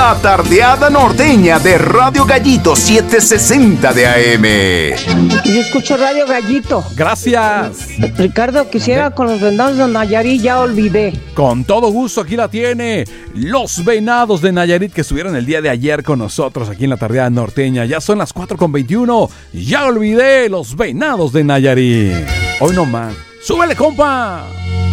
La tardeada norteña de Radio Gallito 760 de AM. Yo escucho Radio Gallito. Gracias. Ricardo, quisiera con los Venados de Nayarit, ya olvidé. Con todo gusto, aquí la tiene. Los Venados de Nayarit que estuvieron el día de ayer con nosotros aquí en la tardeada norteña. Ya son las 4:21. Ya olvidé, los Venados de Nayarit. Hoy no más. ¡Súbele, compa!